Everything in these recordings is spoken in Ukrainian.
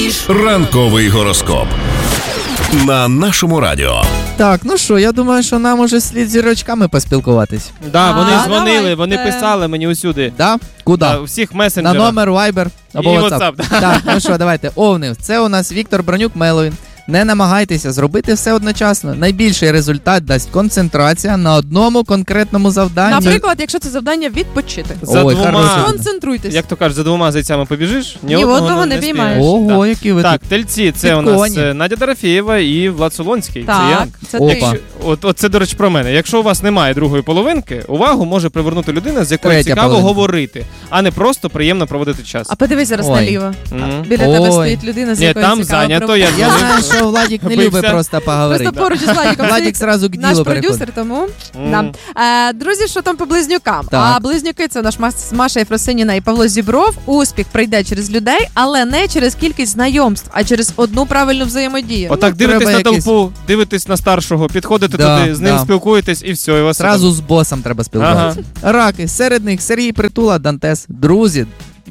Ранковий гороскоп на нашому радіо. Так, ну що, я думаю, що нам уже слід з зірочками поспілкуватись. Да, вони дзвонили, давайте. вони писали мені усюди. Да? Куди? У всіх месенджерах. На номер Viber або І WhatsApp. WhatsApp. Так, ну що, давайте. Овни. Це у нас Віктор Бронюк Меловін. Не намагайтеся зробити все одночасно. Найбільший результат дасть концентрація на одному конкретному завданні. Наприклад, якщо це завдання відпочити. За Ой, двома, хороше. Концентруйтесь. як то кажуть, за двома зайцями побіжиш, Ні одного не піймаєш. спіймаєш. Ого, Так. які ви Так, тут. тельці, це у Підковані. нас Надя Дорофєєва і Влад Солонський. Це я. Так, це Опа. ти. От це, до речі, про мене. Якщо у вас немає другої половинки, увагу може привернути людина, з якою Третя цікаво половинка. говорити, а не просто приємно проводити час. А подивись зараз Ой. наліво. Мгм. Біля тебе Ой. стоїть людина, з Ні, якою там цікаво зайнято, проводити. я Я Владик. знаю, що Владик не Бився. любить просто поговорити. Просто поруч із Владиком Владик стоїть сразу к наш ділу переходить. продюсер, тому... Мгм. Да. Друзі, що там по близнюкам? Так. А близнюки – це наш Маша Єфросиніна і Павло Зібров. Успіх прийде через людей, але не через кількість знайомств, а через одну правильну взаємодію. Отак Ну, дивитесь треба на якийсь- толпу, дивитесь на старшого, підходите Да, туди, з ним да. спілкуєтесь і все, і вас Зразу з босом треба спілкуватися. Раки, серед них Сергій Притула, Дантес. Друзі,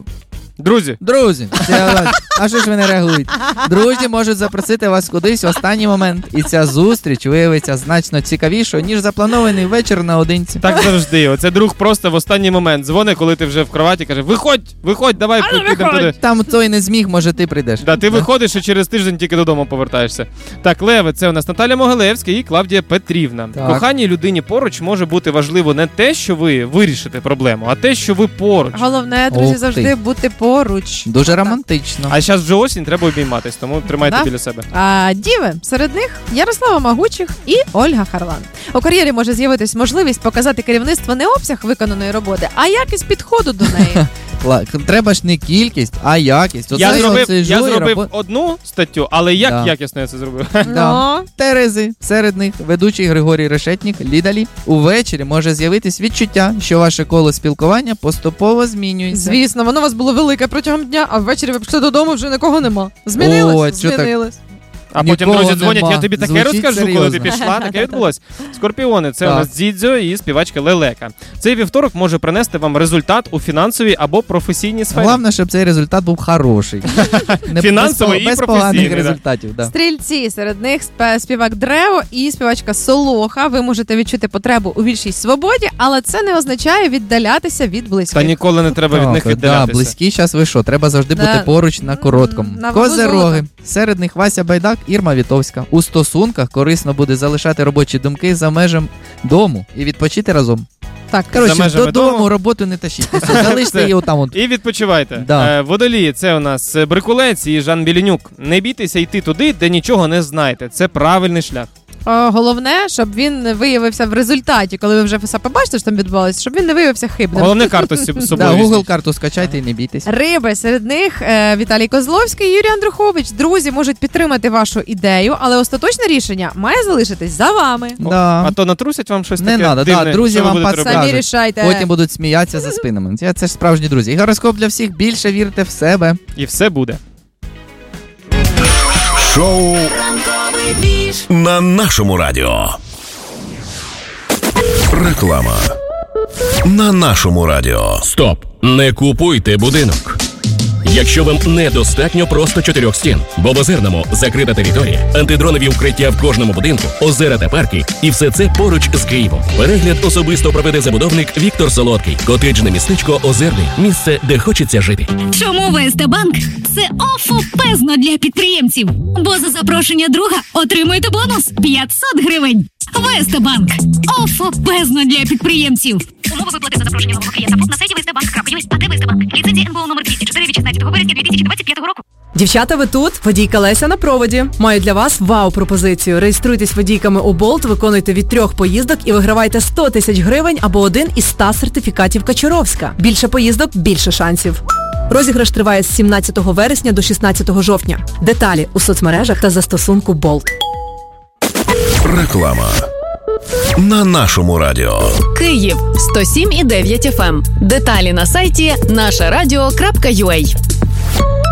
Друзі, це, а що ж ви не реагуєте? Друзі можуть запросити вас кудись в останній момент, і ця зустріч виявиться значно цікавішою, ніж запланований вечір наодинці. так завжди. Оце друг просто в останній момент дзвонить, коли ти вже в кроваті, каже: виходь, давай підемо туди. Там той не зміг, може ти прийдеш. Да, ти виходиш і через тиждень тільки додому повертаєшся. Так, Леви, це у нас Наталя Могилевська і Клавдія Петрівна. Так. Коханій людині поруч може бути важливо не те, що ви вирішите проблему, а те, що ви поруч. Головне, друзі, Ух ти. завжди бути поруч. Дуже романтично. А зараз вже осінь, треба обійматись, тому тримайте Да? біля себе. Діви, серед них Ярослава Магучих і Ольга Харлан. У кар'єрі може з'явитись можливість показати керівництво не обсяг виконаної роботи, а якість підходу до неї. Треба ж не кількість, а якість. Я Оце зробив сижу і зробив одну статтю, але як Да. якісно я це зробив? Да. Терези, серед них ведучий Григорій Решетнік, Лідалі. Увечері може з'явитись відчуття, що ваше коло спілкування поступово змінюється. Звісно, воно у вас було велике протягом дня, а ввечері ви пішли додому, вже нікого нема. О, Змінилось? що так? Змінилось. А потім Нікого друзі дзвонять, нема. я тобі таке Звучить розкажу, коли ти серйозно. пішла, таке відбулось. Скорпіони, це у Так. нас Дзідзьо і співачка Лелека. Цей вівторок може принести вам результат у фінансовій або професійній сфері. Головне, щоб цей результат був хороший. Не Фінансовий і без професійний, поганих да. результатів. Да. Стрільці, серед них співак Древо і співачка Солоха. Ви можете відчути потребу у більшій свободі, але це не означає віддалятися від близьких. Та ніколи не треба від них Так, віддалятися. Да, близькі зараз ви що? Треба завжди Да. бути поруч на короткому. На вагу Козероги. золота. Серед них Вася Байдак, Ірма Вітовська. У стосунках корисно буде залишати робочі думки за межами дому і відпочити разом. Так, Коротше, межами додому дому. роботу не тащіть. Все, залиште її отам от. І відпочивайте. Да. Водолії, це у нас Брикулець і Жан Білінюк. Не бійтеся йти туди, де нічого не знаєте. Це правильний шлях. Головне, щоб він виявився в результаті, коли ви вже все побачите, що там відбувалося, щоб він не виявився хибним. Головне карту з Да, собою. Google візьміть. карту скачайте і не бійтесь. Риби, серед них Віталій Козловський і Юрій Андрухович. Друзі можуть підтримати вашу ідею, але остаточне рішення має залишитись за вами. Да. А то натрусять вам щось Не таке надо, дивне, да, друзі що ви вам будете підскажуть. робити? Самі рішайте. Потім будуть сміятися за спинами. Це ж справжні друзі. І гороскоп для всіх. Більше вірте в себе. І все буде. Шоу на нашому радіо. Реклама на нашому радіо. Стоп! Не купуйте будинок. Якщо вам недостатньо просто 4 стін, бо в Озерному закрита територія, антидронові укриття в кожному будинку, озера та парки, і все це поруч з Києвом. Перегляд особисто проведе забудовник Віктор Солодкий. Котеджне містечко Озерний. Місце, де хочеться жити. Чому ВСТ Банк – це офопезно для підприємців? Бо за запрошення друга отримуєте бонус 500 гривень. ВСТ Банк – офопезно для підприємців. Умови виплати за запрошення нового клієнта на сайті vstbank.ua. АТ ВСТ Банк. Ліцензія НБУ номер 204 від 16 вересня 2025 року. Дівчата, ви тут? Водійка Леся на проводі. Маю для вас вау-пропозицію. Реєструйтесь водійками у Болт, виконуйте від 3 поїздок і вигравайте 100 тисяч гривень або один із 100 сертифікатів Качуровська. Більше поїздок – більше шансів. Розіграш триває з 17 вересня до 16 жовтня. Деталі у соцмережах та застосунку Болт. Реклама на нашому радіо. Київ 107,9 FM. Деталі на сайті нашарадіо.ua.